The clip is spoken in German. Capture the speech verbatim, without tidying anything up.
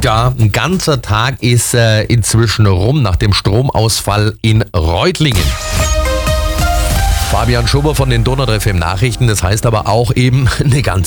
Ja, ein ganzer Tag ist äh, inzwischen rum nach dem Stromausfall in Reutlingen. Fabian Schober von den Donau drei F M Nachrichten, das heißt aber auch eben eine ganze